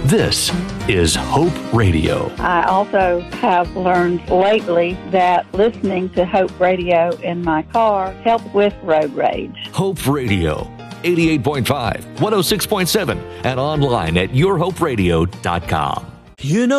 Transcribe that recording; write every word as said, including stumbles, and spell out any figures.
This is Hope Radio. I also have learned lately that listening to Hope Radio in my car helps with road rage. Hope Radio, eighty-eight point five, one oh six point seven, and online at your hope radio dot com. You know